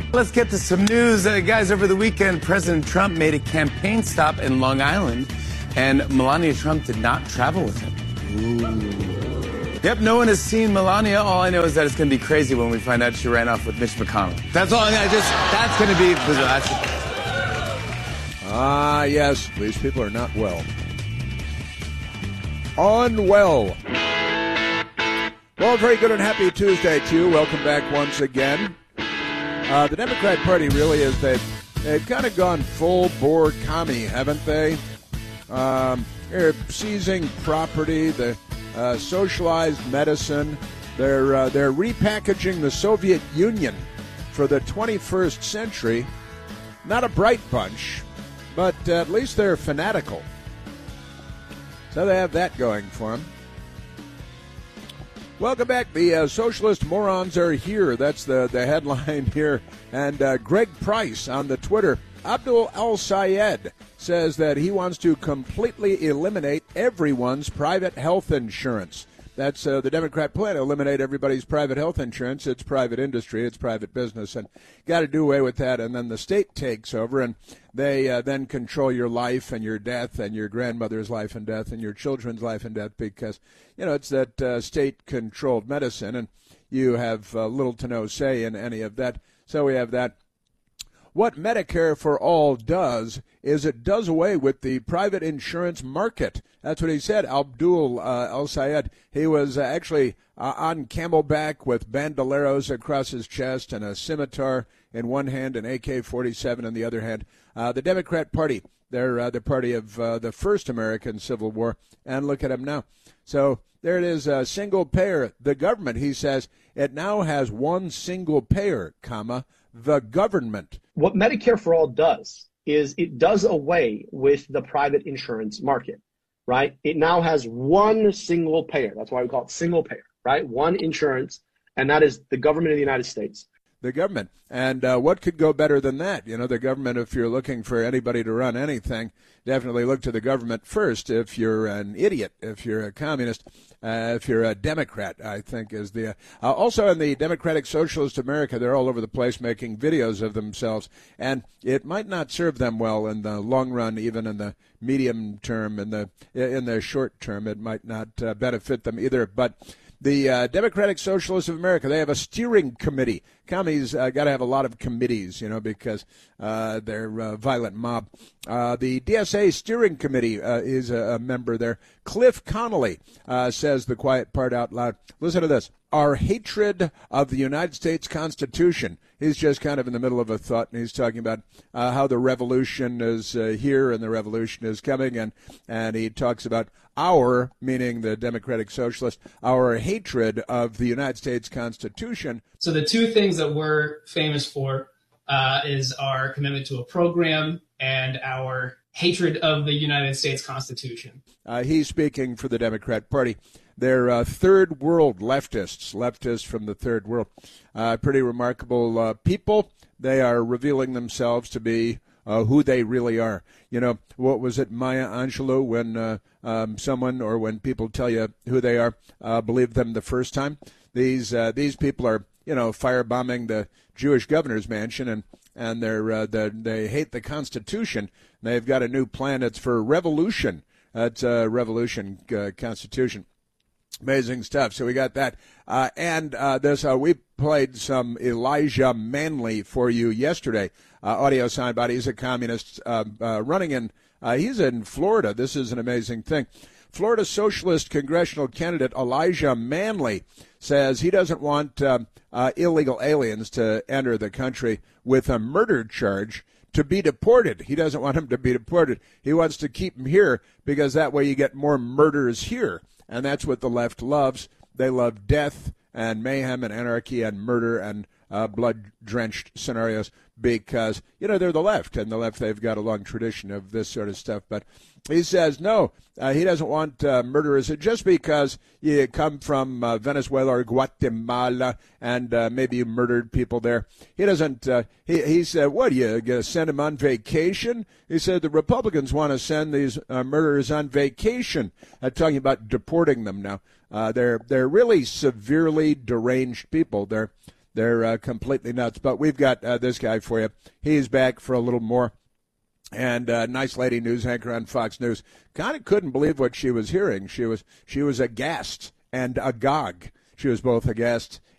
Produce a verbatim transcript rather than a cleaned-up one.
Let's get to some news. Uh, guys, over the weekend, President Trump made a campaign stop in Long Island, and Melania Trump did not travel with him. Ooh. Yep, no one has seen Melania. All I know is that it's going to be crazy when we find out she ran off with Mitch McConnell. That's all I know. Just, that's going to be bizarre. Ah, yes, these people are not well. Unwell. Well, very good and happy Tuesday to you. Welcome back once again. Uh, the Democrat Party really is, they've, they've kind of gone full-bore commie, haven't they? Um, they're seizing property, the uh, socialized medicine. They're, uh, they're repackaging the Soviet Union for the twenty-first century. Not a bright bunch, but uh, at least they're fanatical. So they have that going for them. Welcome back. The uh, socialist morons are here. That's the, the headline here. And uh, Greg Price on the Twitter, Abdul Al-Sayed, says that he wants to completely eliminate everyone's private health insurance. That's uh, the Democrat plan, to eliminate everybody's private health insurance. It's private industry. It's private business. And got to do away with that. And then the state takes over, and they uh, then control your life and your death and your grandmother's life and death and your children's life and death because, you know, it's that uh, state-controlled medicine, and you have uh, little to no say in any of that. So we have that. What Medicare for All does is it does away with the private insurance market. That's what he said, Abdul uh, Al-Sayed. He was uh, actually uh, on camelback with bandoleros across his chest and a scimitar in one hand, an A K forty-seven in the other hand. Uh, the Democrat Party, they're uh, the party of uh, the first American Civil War, and look at them now. So there it is, a single payer. The government, he says, it now has one single payer, comma, the government. What Medicare for All does is it does away with the private insurance market, right? It now has one single payer. That's why we call it single payer, right? One insurance, and that is the government of the United States. The government. And uh, what could go better than that? You know, the government, if you're looking for anybody to run anything, definitely look to the government first. If you're an idiot, if you're a communist, uh, if you're a Democrat, I think is the... Uh, also in the Democratic Socialist America, they're all over the place making videos of themselves. And it might not serve them well in the long run, even in the medium term, in the, in the short term. It might not uh, benefit them either. But... The uh, Democratic Socialists of America, they have a steering committee. Commies uh, got to have a lot of committees, you know, because uh, they're a violent mob. Uh, the D S A steering committee uh, is a, a member there. Cliff Connolly uh, says the quiet part out loud. Listen to this. Our hatred of the United States Constitution. He's just kind of in the middle of a thought, and he's talking about uh, how the revolution is uh, here and the revolution is coming, and, and he talks about our, meaning the Democratic Socialist, our hatred of the United States Constitution. So the two things that we're famous for uh, is our commitment to a program and our hatred of the United States Constitution. Uh, he's speaking for the Democrat Party. They're uh, third world leftists, leftists from the third world. Uh, pretty remarkable uh, people. They are revealing themselves to be uh, who they really are. You know, what was it, Maya Angelou, when uh, um, someone or when people tell you who they are, uh, believe them the first time? These uh, these people are, you know, firebombing the Jewish governor's mansion, and and they're uh, the, they hate the Constitution. They've got a new plan. It's for revolution. It's a revolution uh, Constitution. Amazing stuff. So we got that. Uh, and uh, this, uh, we played some Elijah Manley for you yesterday. Uh, audio soundbite. He's a communist uh, uh, running in, uh, he's in Florida. This is an amazing thing. Florida Socialist congressional candidate Elijah Manley says he doesn't want uh, uh, illegal aliens to enter the country with a murder charge to be deported. He doesn't want them to be deported. He wants to keep them here because that way you get more murders here. And that's what the left loves. They love death and mayhem and anarchy and murder and uh, blood-drenched scenarios because, you know, they're the left. And the left, they've got a long tradition of this sort of stuff. But he says, no, uh, he doesn't want uh, murderers just because you come from uh, Venezuela or Guatemala and uh, maybe you murdered people there. He doesn't, uh, he, he said, what, you going to send them on vacation? He said the Republicans want to send these uh, murderers on vacation. I'm talking about deporting them now. Uh, they're they're really severely deranged people. They're They're uh, completely nuts. But we've got uh, this guy for you. He's back for a little more. And uh, nice lady news anchor on Fox News kind of couldn't believe what she was hearing. She was she was aghast and agog. She was both aghast